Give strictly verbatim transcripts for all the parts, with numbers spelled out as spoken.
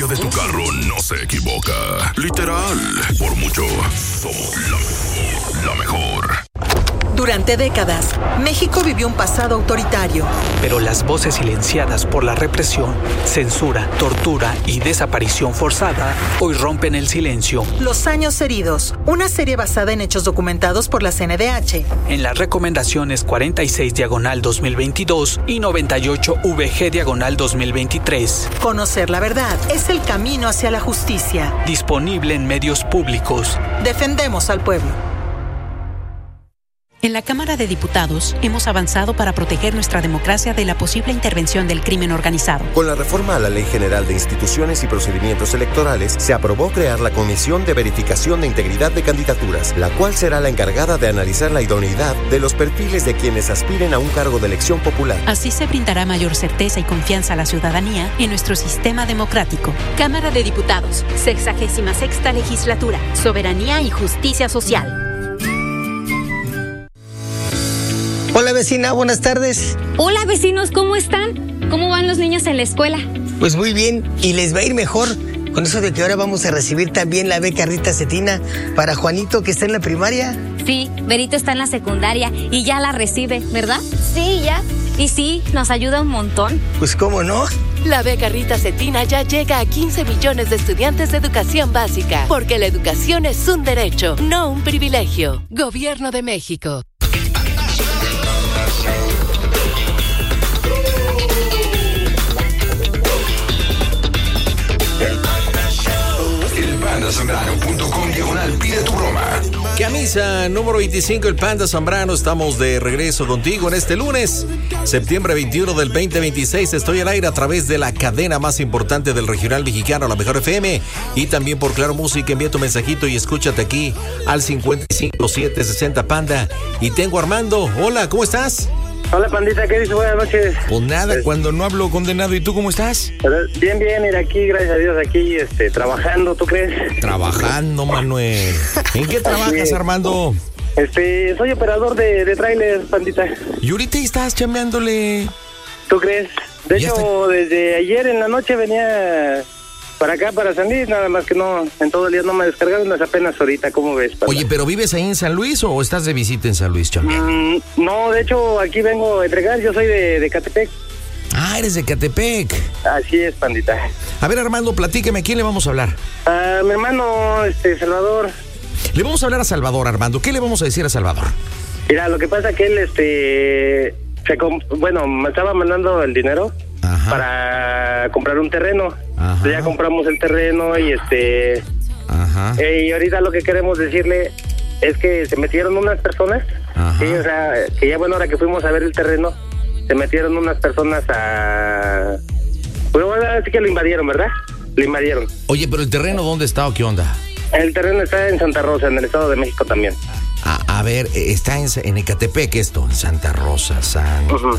dueño de tu carro no se equivoca. Literal, por mucho, somos la mejor, la mejor. Durante décadas, México vivió un pasado autoritario. Pero las voces silenciadas por la represión, censura, tortura y desaparición forzada hoy rompen el silencio. Los años heridos, una serie basada en hechos documentados por la C N D H. En las recomendaciones cuarenta y seis diagonal dos mil veintidós y noventa y ocho V G diagonal dos mil veintitrés. Conocer la verdad es el camino hacia la justicia. Disponible en medios públicos. Defendemos al pueblo. En la Cámara de Diputados hemos avanzado para proteger nuestra democracia de la posible intervención del crimen organizado. Con la reforma a la Ley General de Instituciones y Procedimientos Electorales, se aprobó crear la Comisión de Verificación de Integridad de Candidaturas, la cual será la encargada de analizar la idoneidad de los perfiles de quienes aspiren a un cargo de elección popular. Así se brindará mayor certeza y confianza a la ciudadanía en nuestro sistema democrático. Cámara de Diputados, sexagésima sexta legislatura, soberanía y justicia social. Hola vecina, buenas tardes. Hola vecinos, ¿cómo están? ¿Cómo van los niños en la escuela? Pues muy bien, y les va a ir mejor con eso de que ahora vamos a recibir también la beca Rita Cetina para Juanito, que está en la primaria. Sí, Berito está en la secundaria y ya la recibe, ¿verdad? Sí, ya. Y sí, nos ayuda un montón. Pues cómo no. La beca Rita Cetina ya llega a quince millones de estudiantes de educación básica, porque la educación es un derecho, no un privilegio. Gobierno de México. Zambrano punto com diagonal pide tu broma. Camisa número veinticinco, el Panda Zambrano. Estamos de regreso contigo en este lunes, septiembre veintiuno del veinte veintiséis. Estoy al aire a través de la cadena más importante del regional mexicano, la Mejor F M, y también por Claro Música. Envía tu mensajito y escúchate aquí al cincuenta y cinco siete sesenta Panda. Y tengo a Armando. Hola, ¿cómo estás? Hola, Pandita, ¿qué dices? Buenas noches. Pues nada, es... cuando no hablo condenado. ¿Y tú cómo estás? Bien, bien, mira, aquí, gracias a Dios, aquí, este, trabajando, ¿tú crees? Trabajando, Manuel. ¿En qué trabajas, Armando? Este, soy operador de, de tráiler, Pandita. ¿Y ahorita estás chambeándole? ¿Tú crees? De hecho, está... desde ayer en la noche venía para acá, para San Luis, nada más que no, en todo el día no me descargaron, es apenas ahorita, ¿cómo ves, Panda? Oye, ¿pero vives ahí en San Luis o estás de visita en San Luis, chambeando? Mm, no, de hecho, aquí vengo a entregar, yo soy de, de Catepec. Ah, eres de Catepec. Así es, Pandita. A ver, Armando, platíqueme, ¿a quién le vamos a hablar? A mi hermano, este, Salvador. Le vamos a hablar a Salvador, Armando. ¿Qué le vamos a decir a Salvador? Mira, lo que pasa es que él, este, se comp- bueno, me estaba mandando el dinero. Ajá. Para comprar un terreno. Ajá. Ya compramos el terreno y este... Ajá. Eh, y ahorita lo que queremos decirle es que se metieron unas personas. Ajá. Sí, o sea, que ya bueno, ahora que fuimos a ver el terreno, se metieron unas personas a... Bueno, así que lo invadieron, ¿verdad? Lo invadieron. Oye, pero el terreno, ¿dónde está o qué onda? El terreno está en Santa Rosa, en el Estado de México también. A, a ver, está en, en Ecatepec esto, en Santa Rosa, Santa... Uh-huh.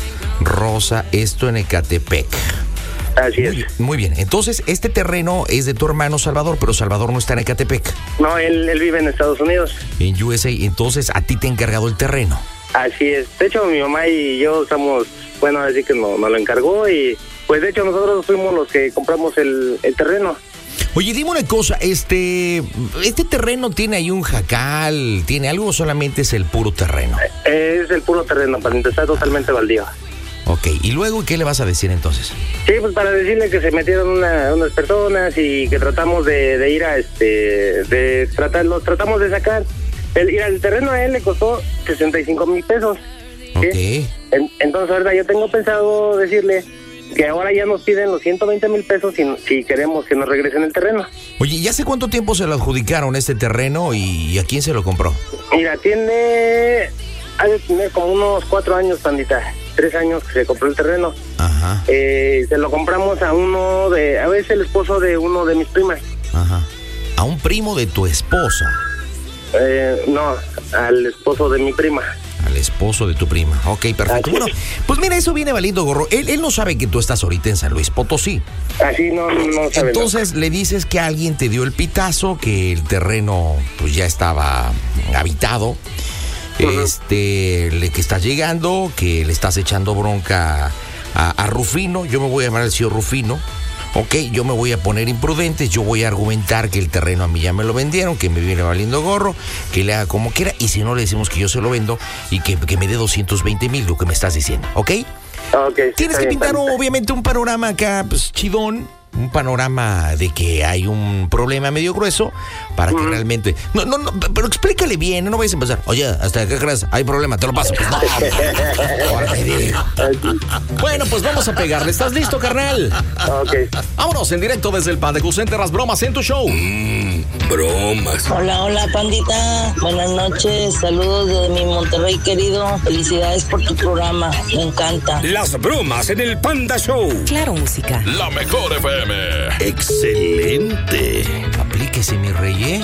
Rosa, esto en Ecatepec. Así muy, es. Muy bien. Entonces, este terreno es de tu hermano Salvador, pero Salvador no está en Ecatepec. No, él, él vive en Estados Unidos. En U S A. Entonces, a ti te ha encargado el terreno. Así es. De hecho, mi mamá y yo estamos, bueno, así que nos no lo encargó y, pues, de hecho, nosotros fuimos los que compramos el, el terreno. Oye, dime una cosa, este, este terreno tiene ahí un jacal, ¿tiene algo o solamente es el puro terreno? Es el puro terreno, está totalmente baldío. Ok, ¿y luego qué le vas a decir entonces? Sí, pues para decirle que se metieron una, unas personas y que tratamos de, de ir a este, de tratarlos, tratamos de sacar. El ir al terreno a él le costó sesenta y cinco mil pesos. Ok. ¿Sí? En, entonces, ahorita yo tengo pensado decirle que ahora ya nos piden los ciento veinte mil pesos si, si queremos que nos regresen el terreno. Oye, ¿y hace cuánto tiempo se lo adjudicaron este terreno y a quién se lo compró? Mira, tiene, ha de tener como unos cuatro años, Pandita. Tres años que se compró el terreno. Ajá. Eh, se lo compramos a uno de, a veces el esposo de uno de mis primas. Ajá. ¿A un primo de tu esposa? Eh, no, al esposo de mi prima. Al esposo de tu prima. Ok, perfecto. Así. Bueno, pues mira, eso viene valiendo gorro. Él, él no sabe que tú estás ahorita en San Luis Potosí. Así no, no sabe. Entonces no. Le dices que alguien te dio el pitazo, que el terreno pues ya estaba habitado. Uh-huh. Este, le que estás llegando, que le estás echando bronca a, a Rufino. Yo me voy a llamar al señor Rufino. Ok, yo me voy a poner imprudente, yo voy a argumentar que el terreno a mí ya me lo vendieron, que me viene valiendo gorro, que le haga como quiera, y si no le decimos que yo se lo vendo y que, que me dé doscientos veinte mil, lo que me estás diciendo, ¿ok? Okay, Tienes que pintar bien, obviamente un panorama acá, pues chidón, un panorama de que hay un problema medio grueso para que mm. realmente... No, no, no, pero explícale bien, no, no vayas a empezar. Oye, ¿hasta qué crees? Hay problema, te lo paso. Pues no, ahora te digo. Bueno, pues vamos a pegarle. ¿Estás listo, carnal? Ok. Vámonos en directo desde el Panda Center, las bromas en tu show. Mmm, bromas. Hola, hola, pandita. Buenas noches. Saludos desde mi Monterrey querido. Felicidades por tu programa. Me encanta. Las bromas en el Panda Show. Claro, música. La mejor F M. Excelente. Aplíquese, mi rey, ¿eh?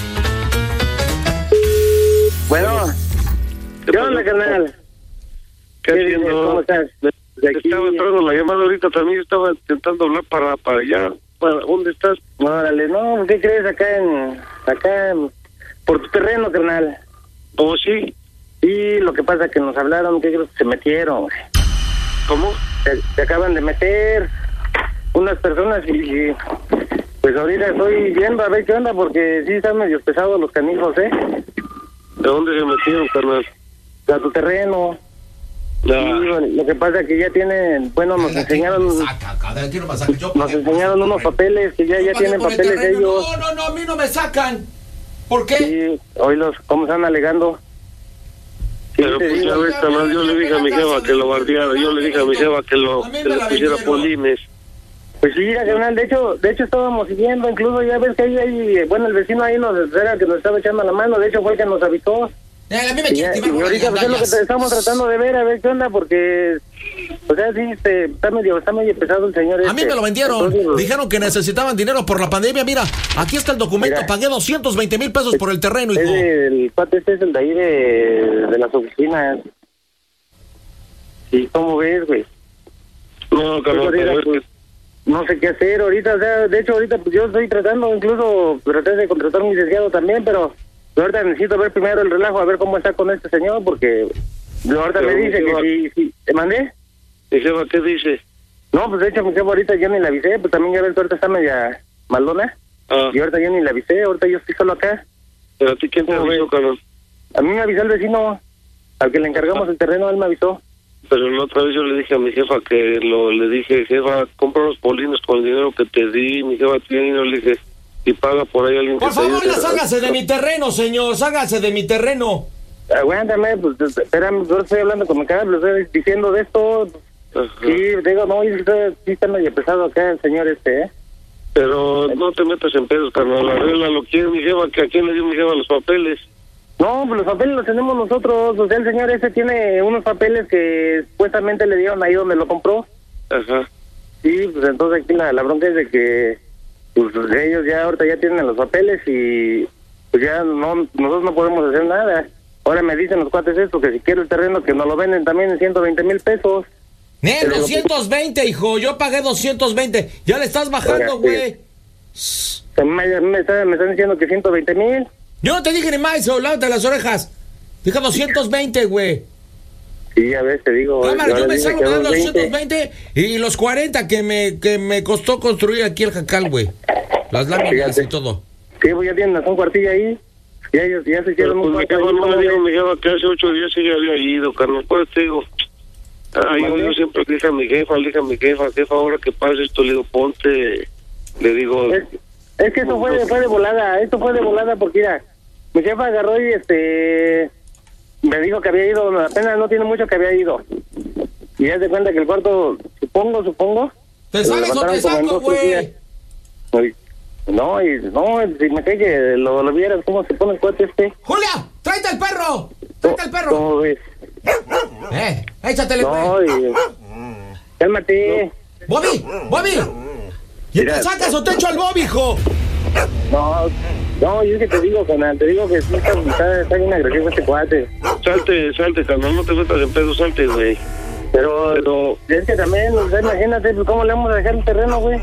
Bueno, ¿qué onda, carnal? ¿Qué haciendo? ¿Cómo estás? De aquí... Estaba entrando la llamada ahorita, también estaba intentando hablar para, para allá. Para, ¿dónde estás? Órale, no, ¿qué crees? Acá en... Acá en, por tu terreno, carnal. ¿Oh, sí? Sí, lo que pasa es que nos hablaron, ¿qué crees? Se metieron. ¿Cómo? Se, se acaban de meter unas personas y, y pues ahorita estoy viendo a ver qué onda, porque sí están medio pesados los canijos, ¿eh? ¿De dónde se metieron, carnal? A tu terreno. No. Sí, lo que pasa es que ya tienen, bueno, nos enseñaron, nos enseñaron unos papeles, que ya, ya tienen papeles ellos. No, no, no, a mí no me sacan. ¿Por qué? Sí, hoy los, ¿cómo están alegando? Pero pues ya ves, carnal, yo le dije a mi jefa que lo bardeara, yo le dije a mi jefa que lo que le pusiera polines. Pues sí, carnal, de hecho, de hecho estábamos siguiendo, incluso ya ves que ahí, ahí, bueno, el vecino ahí nos era que nos estaba echando la mano, de hecho fue el que nos avisó. Eh, a mí me y, ya, y ahorita pues es lo que te estamos tratando de ver, a ver qué onda, porque, o sea, sí, este, está medio, está medio pesado el señor. A este. mí me lo vendieron, entonces, dijeron que necesitaban dinero por la pandemia, mira, aquí está el documento, mira, pagué doscientos veinte mil pesos es, por el terreno, hijo. Es el cuate este es el de ahí de, de las oficinas. ¿Y cómo ves, güey? No, carnal, pero es que... No sé qué hacer ahorita, o sea, de hecho ahorita pues yo estoy tratando, incluso traté de contratar a un licenciado también, pero ahorita necesito ver primero el relajo, a ver cómo está con este señor, porque ahorita pero me dice que si, si, ¿te mandé? ¿Y jefa qué dice? No, pues de hecho mi jefa ahorita yo ni la avisé, pues también ya ves que ahorita está media maldona, ah. y ahorita yo ni la avisé, ahorita yo estoy solo acá. ¿Pero a ti quién te avisó, carnal? A mí me avisó el vecino, al que le encargamos ah. el terreno, él me avisó. Pero la otra vez yo le dije a mi jefa que lo le dije, jefa, compra los polines con el dinero que te di. Mi jefa tiene dinero, le dije, y paga por ahí alguien por que favor, te ayude. Por favor, ságase de mi terreno, señor, ságase de mi terreno. Aguántame, pues, espérame, yo estoy hablando con mi cara, le estoy diciendo de esto. Ajá. Sí, digo, no, sí está medio pesado acá el señor este, ¿eh? Pero no te metas en pedos, carnal, arréglalo. ¿Quién mi jefa? ¿Que a quién le dio mi jefa los papeles? No, pues los papeles los tenemos nosotros. O sea, el señor ese tiene unos papeles que supuestamente le dieron ahí donde lo compró. Ajá. Sí, pues entonces aquí la, la bronca es de que pues ellos ya ahorita ya tienen los papeles y pues ya no nosotros no podemos hacer nada. Ahora me dicen los cuates esto, que si quiero el terreno que nos lo venden también en ciento veinte mil pesos. ¡Eh, doscientos veinte, que... hijo! Yo pagué doscientos veinte. Ya le estás bajando, güey. Me, me, me, está, me están diciendo que ciento veinte mil. Yo no te dije ni más, o lávate las orejas. Dije doscientos veinte, güey. Sí, a ver, te digo. Cámara, yo me salgo dando doscientos veinte y los cuarenta que me que me costó construir aquí el jacal, güey. Las láminas Fíjate. y todo. Sí, pues ya tienen un cuartillo ahí. Ya ellos ya se hicieron pues un cuarto. Pues no me dijo mi jefa que hace ocho días sí ya había ido, carnal. Pues te digo. Ay, yo, yo siempre le dije a mi jefa, le dije a mi jefa, jefa, ahora que pase esto, le digo, ponte. Le digo. Es, es que eso fue de, fue de volada, esto fue de volada porque mira. Mi jefa agarró y este me dijo que había ido, apenas no tiene mucho que había ido. Y ya se cuenta que el cuarto, supongo, supongo. ¿Te sales o te saco, güey? No, y no, si me cae que lo, lo vieras cómo se pone el cuarto este. ¡Julia! ¡Tráete al perro! ¡Tráete al perro! ¿Cómo ves? ¡Eh! ¡Échatele, güey! No, y... Cálmate. No. ¡Bobby! ¡Bobby! ¿Y te sacas o te echo al Bobby, hijo? No, no, yo es que te digo, canal, te digo que sí está, está, está bien agresivo este cuate. Salte, salte, canal, no te metas en pedo, salte, güey. Pero, pero, es que también, o sea, imagínate, pues, ¿cómo le vamos a dejar el terreno, güey?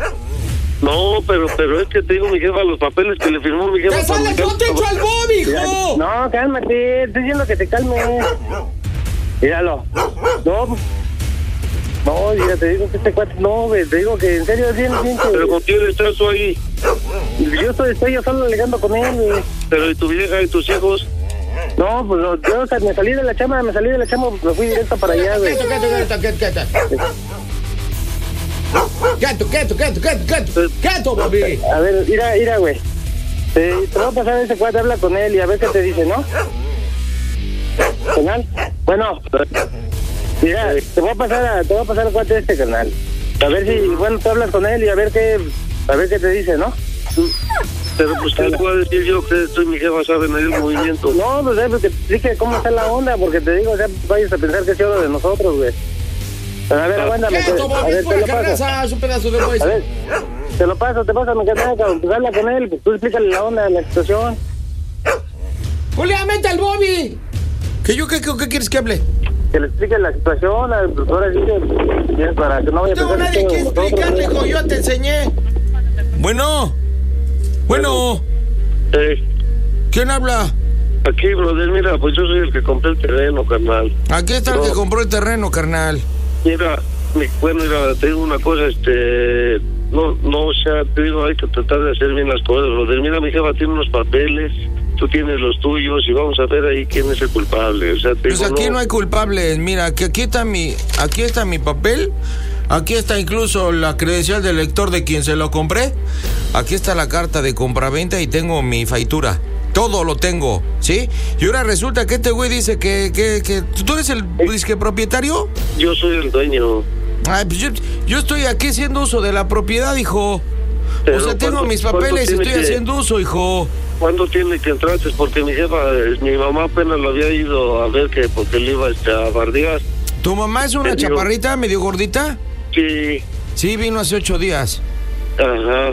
No, pero, pero es que te digo, mi jefa, los papeles que le firmó mi jefa... ¡Te sale, no te echo al Bobby, hijo! No, cálmate, estoy diciendo que te calmes. Míralo. No, No, ya te digo que este cuate, no, güey, te digo que en serio es bien, bien que... ¿Pero con quién estás tú ahí? Yo estoy, estoy yo solo alegando con él, güey. ¿Pero y tu vieja y tus hijos? No, pues no, yo o sea, me salí de la chama, me salí de la chama, pues me fui directo para allá, güey. Quieto, quieto, quieto, quieto, quieto. Quieto, quieto, quieto, quieto, quieto, quieto, papi. A ver, mira, mira, güey. Te, te voy a pasar a ese cuate, habla con él y a ver qué te dice, ¿no? ¿Canal? Bueno, mira, te voy a pasar a, te voy a pasar al cuate este, canal. A ver si, bueno, tú hablas con él y a ver qué, a ver qué te dice, ¿no? Pero pues, ¿qué puedo decir yo que estoy mi jefa sabe medir el movimiento? No, pues, eh, pues que te explique cómo está la onda, porque te digo, o sea, vayas a pensar que es algo de nosotros, güey. Pero a ver, aguántame. ¿Qué? ¿Cómo? A ver, te lo paso. Es un pedazo de hueso. A ver, te lo paso, te paso, mi canal, cabrón. Pues habla con él, pues tú explícale la onda, la situación. Julián, mete al Bobby. ¿Qué yo qué, qué, qué quieres que hable? Que le explique la situación, pues ahora sí que para que no vaya a tengo pensar nadie que nosotros, explicarle, hijo, yo te enseñé. Bueno, bueno. Eh, ¿Quién habla? Aquí, brother, mira, pues yo soy el que compré el terreno, carnal. Aquí está no. el que compró el terreno, carnal. Mira, mi, bueno, mira, te digo una cosa, este... No, no, o sea, te digo, hay que tratar de hacer bien las cosas, brother. Mira, mi jefa tiene unos papeles, tú tienes los tuyos y vamos a ver ahí quién es el culpable. O sea, te pues digo, aquí no... no hay culpables. Mira, que aquí está mi, aquí está mi papel. Aquí está incluso la credencial del lector de quien se lo compré. Aquí está la carta de compraventa y tengo mi factura. Todo lo tengo, ¿sí? Y ahora resulta que este güey dice que, que, que ¿tú eres el disque propietario? Yo soy el dueño. Ay, pues yo, yo estoy aquí haciendo uso de la propiedad, hijo. Pero o sea, tengo mis papeles y estoy que, haciendo uso, hijo. ¿Cuándo tiene que entrar? Porque mi jefa, mi mamá apenas lo había ido a ver que porque le iba a bardear. ¿Tu mamá es una ¿Me chaparrita, digo? medio gordita? Sí. Sí, vino hace ocho días. Ajá.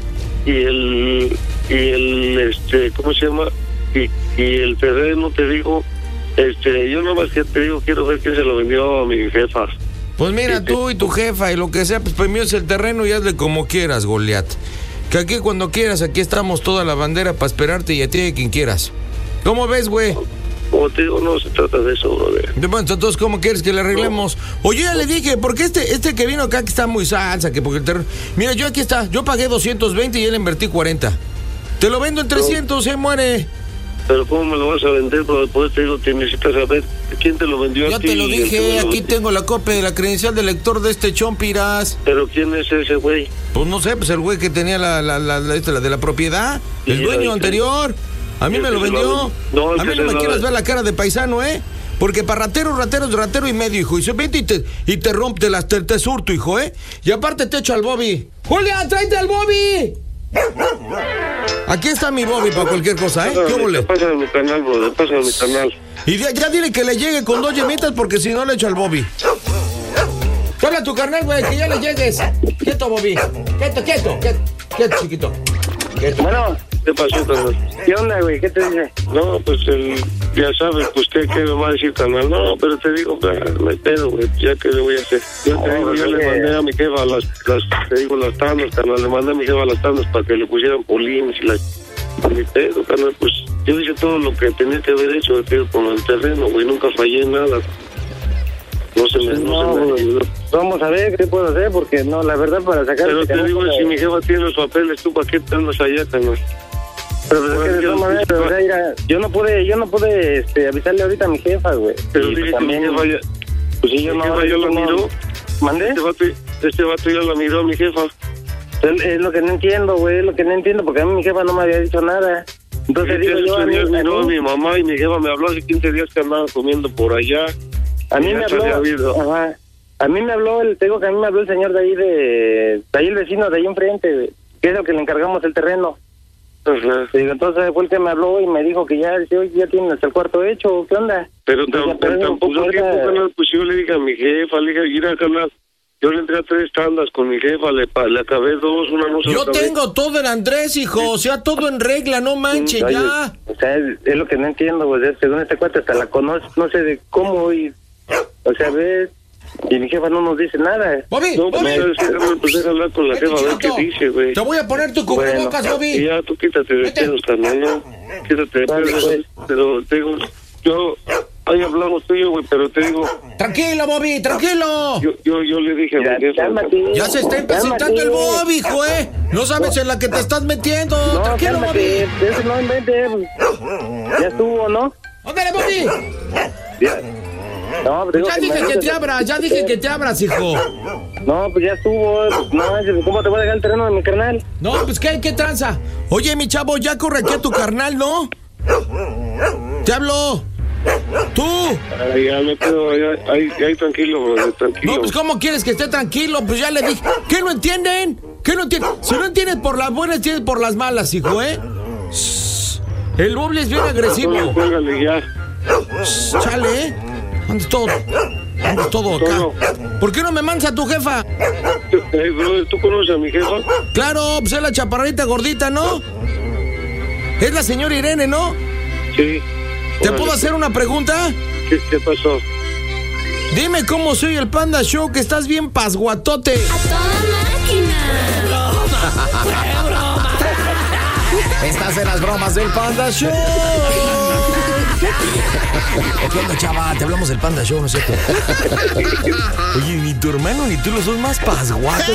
Y el, y el, este, ¿cómo se llama? Y, y el terreno, te digo, este, yo nomás que te digo, quiero ver quién se lo vendió a mi jefa. Pues mira, sí, tú y tu jefa y lo que sea, pues para mí es el terreno y hazle como quieras, Goliat. Que aquí cuando quieras, aquí estamos toda la bandera para esperarte y a ti y a quien quieras. ¿Cómo ves, güey? Como te digo, no se trata de eso, brother. Bueno, entonces, ¿cómo quieres que le arreglemos? No. Oye, ya le dije, porque este este que vino acá que está muy salsa, que porque el terreno... Mira, yo aquí está, yo pagué doscientos veinte y él invertí cuarenta. Te lo vendo en trescientos, se no. muere. Pero ¿cómo me lo vas a vender? Pues te digo, te necesitas saber quién te lo vendió ya a ti. Ya te lo dije, aquí lo... tengo la copia de la credencial del lector de este chompiras. ¿Pero quién es ese güey? Pues no sé, pues el güey que tenía la, la, la, la, esta, la de la propiedad, el sí, dueño anterior. A mí me lo vendió. No, a mí no me quieras ver la cara de paisano, ¿eh? Porque para ratero, ratero es ratero y medio, hijo. Y se vete y te, y te rompe, te, te, te surto, hijo, ¿eh? Y aparte te echo al Bobby. ¡Julia, tráete al Bobby! Aquí está mi Bobby para cualquier cosa, ¿eh? ¿Qué huele? Pásame mi canal, bro, pásame mi canal. Y ya, ya dile que le llegue con dos yemitas porque si no le echo al Bobby. Habla a tu carnal, güey, que ya le llegues. Quieto, Bobby. Quieto, quieto. Quieto, quieto chiquito. Quieto. Bueno. ¿Qué pasó, carnal? ¿Qué onda, güey? ¿Qué te dice? No, pues el, ya sabes, pues ¿qué, qué me va a decir, carnal? No, pero te digo, no hay pedo, güey, ya que le voy a hacer. Yo te oh, digo, yo le mandé a mi jefa las, las, te digo, las tandas, carnal, le mandé a mi jefa las tandas para que le pusieran polines y las... Mi pedo, carnal, pues yo hice todo lo que tenía que haber hecho, te digo, con el terreno, güey, nunca fallé en nada. No se me, no, no se me ayudó. Vamos a ver qué puedo hacer, porque no, la verdad, para sacar... Pero te digo, si mi jefa tiene los papeles, ¿tú para qué te andas allá, carnal? Pero pues, es que de todas maneras, o sea, mira, yo no pude, yo no pude este, avisarle ahorita a mi jefa, güey. Pero dije pues, también, que mi jefa ya, pues si yo no, jefa ya la miró. ¿Mandé? Este vato, este vato ya la miró a mi jefa. Es, es lo que no entiendo, güey, es lo que no entiendo, porque a mí mi jefa no me había dicho nada. Entonces sí, digo yo, a mí, días miró a mí, mi mamá y mi jefa me habló hace quince días que andaba comiendo por allá. A mí me habló, ajá, a mí me habló, el, te digo que a mí me habló el señor de ahí, de, de ahí el vecino de ahí enfrente, güey, que es el que le encargamos el terreno. Ajá. Sí, entonces fue el que me habló y me dijo que ya, ya tienen hasta el cuarto hecho, ¿qué onda? Pero tam, pero tampoco pues, tiempo, canal, pues yo le dije a mi jefa, le dije, mira, canal, yo le entré a tres tandas con mi jefa, le, le acabé dos, una no se Yo tengo todo en Andrés, hijo, o sea, todo en regla, no manches, Oye, ya. O sea, es, es lo que no entiendo, pues, según este cuate hasta la conoce, no sé de cómo y, o sea, ves... Y mi jefa no nos dice nada. Bobby, no, pues, Bobby. Déjame, pues déjame hablar con la jefa a ver qué dice, güey. Te voy a poner tu cubrebocas, bueno, Bobby. Y ya, tú quítate de pedos, carnal, ¿no? Quítate de pedos, pero te digo, yo ahí hablamos tú y yo, güey, pero te digo... Tranquilo, Bobby, tranquilo. Yo, yo, yo le dije a mi jefa... Ya se está impacientando el Bobby, hijo, ¿eh? No sabes en la que te estás metiendo. No, Tranquilo, cálmate, Bobby. eso no inventes. Ya estuvo, ¿no? ¡Ándale, Bobby! Ya. No, pues, Ya dije que te abras, ya dije que te abras, hijo. No, pues ya estuvo. No, ¿cómo te voy a dejar el terreno de mi carnal? No, pues ¿qué, qué tranza? Oye, mi chavo, ya corre aquí a tu carnal, ¿no? Te hablo. ¡Tú! Ay, ya me quedo, ya, ahí, ahí tranquilo, bro, tranquilo. No, pues ¿cómo quieres que esté tranquilo? Pues ya le dije. ¿Qué no entienden? ¿Qué no entienden? Si no entiendes por las buenas, entiendes por las malas, hijo, ¿eh? El Bobby es bien agresivo. Cuélgale ya. Chale, ¿eh? Andas todo. Andas todo acá. ¿Por qué no me mandas a tu jefa? Hey, bro, ¿tú conoces a mi jefa? Claro, pues es la chaparrita gordita, ¿no? Es la señora Irene, ¿no? Sí. ¿Te Órale. puedo hacer una pregunta? ¿Qué, qué pasó? Dime cómo soy el Panda Show, que estás bien pasguatote. ¡A toda máquina! ¡Broma! broma! Estás en las bromas del Panda Show. ¿Qué onda, chava? Te hablamos del Panda Show, ¿no es cierto? Oye, ni tu hermano ni tú los sos más pasguatos.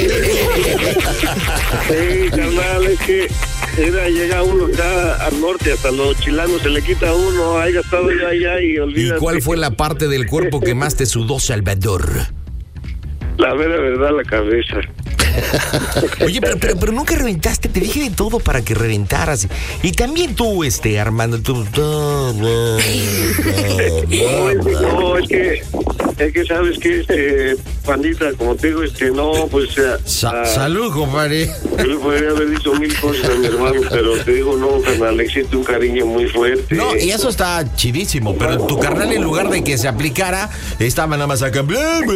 Sí, carnal, es que era, llega uno acá al norte, hasta los chilangos se le quita a uno, haya estado ya allá y olvídate. ¿Y cuál fue la parte del cuerpo que más te sudó, Salvador? La vera verdad, la cabeza. Oye, pero, pero, pero nunca reventaste, te dije de todo para que reventaras. Y también tú, este, Armando, tú... No, no, es que, es que sabes que, este, pandita, como te digo, este, no, pues... Sa- uh, salud, compadre. Yo le podría haber dicho mil cosas a mi hermano, pero te digo, no, carnal, existe un cariño muy fuerte. No, y eso está chidísimo, pero tu carnal, en lugar de que se aplicara, estaba nada más acá...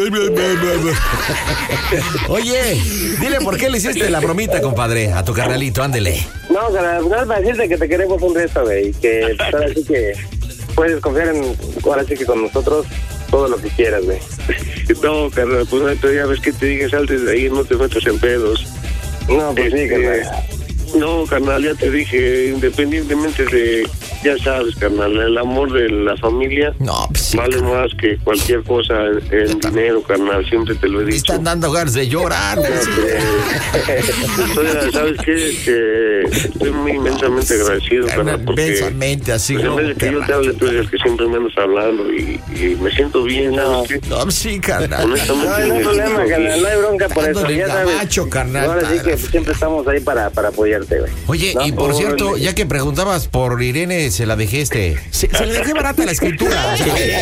Oye... Dile por qué le hiciste la bromita, compadre, a tu carnalito, ándele. No, carnal, no, para decirte que te queremos un resto, güey, que pues, ahora sí que puedes confiar en, ahora sí que con nosotros, todo lo que quieras, güey. No, carnal, pues ya ves que te dije, salte de ahí, no te metas en pedos. No, pues sí, carnal. No, carnal, ya te dije, independientemente de, ya sabes, carnal, el amor de la familia no, pues sí, vale carnal. más que cualquier cosa en, en dinero, carnal, siempre te lo he dicho. Me están dando ganas de llorar. Entonces, ¿sabes qué? Que estoy muy inmensamente agradecido, carnal, porque... Inmensamente, así pues, como... en vez de que yo te hable, tú eres el que siempre me andas hablando y, y me siento bien, ¿sabes qué? No, sí, carnal. Honestamente, No, no hay problema, carnal, no hay bronca por eso, ya sabes. Gabacho, carnal. Ahora sí que siempre estamos ahí para, para apoyarte, güey. Oye, ¿no? y por Órale. cierto, ya que preguntabas por Irene, se la dejé este... Se, se le dejé barata la escritura.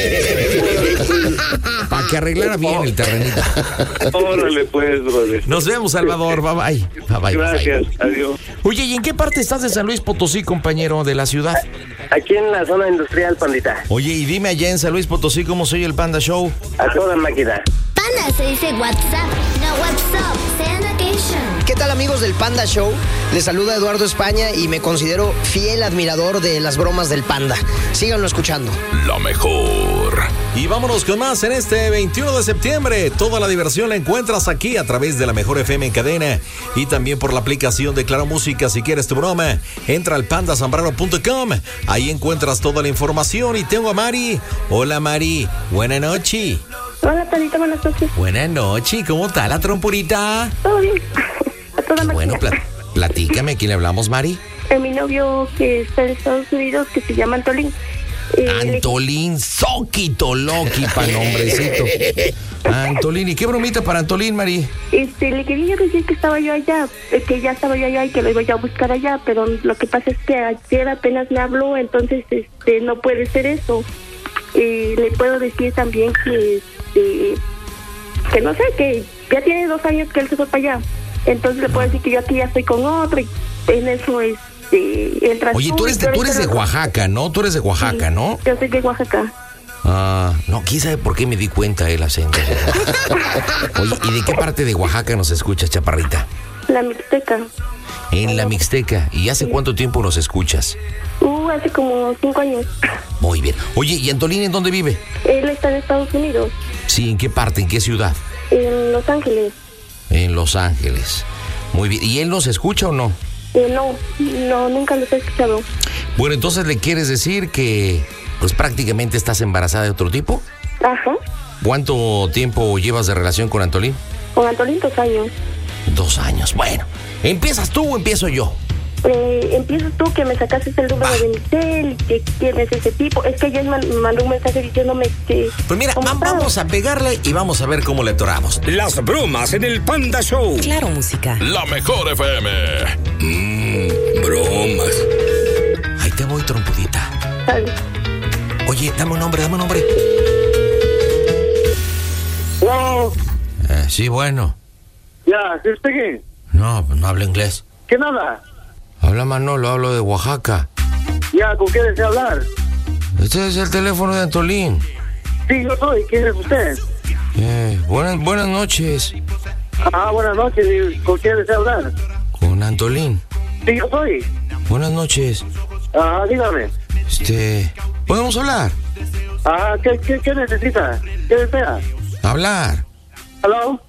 Para que arreglara bien el terrenito. Órale, pues, brother. Nos vemos, Salvador. Bye, bye. Bye, bye. Gracias, Bye. adiós. Oye, ¿y en qué parte estás de San Luis Potosí, compañero, de la ciudad? Aquí en la zona industrial, pandita. Oye, y dime allá en San Luis Potosí cómo soy el Panda Show. A toda máquina. Panda se dice WhatsApp, no WhatsApp. Sanitation. ¿Qué tal, amigos del Panda Show? Les saluda Eduardo España y me considero fiel admirador de las bromas del Panda. Síganlo escuchando. La mejor. Y vámonos con más en este veintiuno de septiembre. Toda la diversión la encuentras aquí a través de la Mejor F M en cadena y también por la aplicación de Claro Música. Si quieres tu broma, entra al panda zambrano punto com. Ahí encuentras toda la información y tengo a Mari. Hola, Mari. Buenas noches. Hola, Pandita, buenas noches. Buenas noches. ¿Cómo está la trompurita? Todo bien. A toda máquina. Bueno, plat- platícame. ¿A quién le hablamos, Mari? Eh, mi novio que está en Estados Unidos, que se llama Antolín. Eh, Antolín Soquito Loki, pa' nombrecito. Antolín, ¿y qué bromita para Antolín, Mari? Este, le quería decir que estaba yo allá, eh, que ya estaba yo allá y que lo iba yo a buscar allá, pero lo que pasa es que ayer apenas me habló, entonces este, no puede ser eso. Eh, le puedo decir también que, este, que no sé, que ya tiene dos años que él se fue para allá. Entonces le puedo decir que yo aquí ya estoy con otro y en eso es. El Oye, tú eres, de, tú eres de Oaxaca, ¿no? Tú eres de Oaxaca, sí, ¿no? Yo soy de Oaxaca. Ah, no, ¿quién sabe por qué me di cuenta el acento? Oye, ¿y de qué parte de Oaxaca nos escuchas, chaparrita? La Mixteca. En la Mixteca. ¿Y hace cuánto tiempo nos escuchas? Uh, hace como cinco años. Muy bien. Oye, ¿y Antolín en dónde vive? Él está en Estados Unidos. Sí, ¿en qué parte? ¿En qué ciudad? En Los Ángeles. En Los Ángeles. Muy bien. ¿Y él nos escucha o no? Eh, no, no, nunca los he escuchado. Bueno, entonces le quieres decir que pues prácticamente estás embarazada de otro tipo. Ajá. ¿Cuánto tiempo llevas de relación con Antolín? Con Antolín, dos años. Dos años, bueno. ¿Empiezas tú o empiezo yo? Eh, empiezas tú, que me sacaste el número ah. de Michelle, que quién es ese tipo. Es que ella me mandó un mensaje diciéndome que... Pues mira, va, vamos a pegarle y vamos a ver cómo le atoramos. Las bromas en el Panda Show. Claro, música. La mejor F M. Mmm, bromas. Ahí te voy, trompudita. Dale. Oye, dame un nombre, dame un nombre. Wow. Eh, sí, bueno. Ya, ¿sí speaking? No, no hablo inglés. ¿Qué nada? Habla Manolo, hablo de Oaxaca. Ya, ¿con qué desea hablar? Este es el teléfono de Antolín. Sí, yo soy. ¿Quién es usted? Eh, buenas, buenas noches. Ah, buenas noches. ¿Con quién desea hablar? Con Antolín. Sí, yo soy. Buenas noches. Ah, dígame. Este, ¿podemos hablar? Ah, ¿qué, qué, qué necesita? ¿Qué desea? Hablar. ¿Aló?